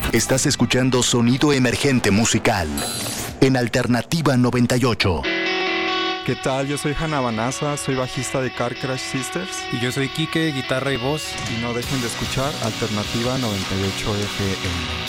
Estás escuchando Sonido Emergente Musical en Alternativa 98. ¿Qué tal? Yo soy Hanna Banaza, soy bajista de Car Crash Sisters. Y yo soy Quique, guitarra y voz. Y no dejen de escuchar Alternativa 98 FM.